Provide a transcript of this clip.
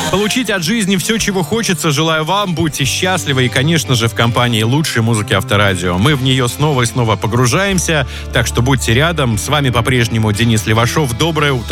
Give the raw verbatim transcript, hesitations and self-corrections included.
Получить от жизни все, чего хочется, желаю вам. Будьте счастливы и, конечно же, в компании лучшей музыки Авторадио. Мы в нее снова и снова погружаемся, так что будьте рядом. С вами по-прежнему Денис Левашов. Доброе утро.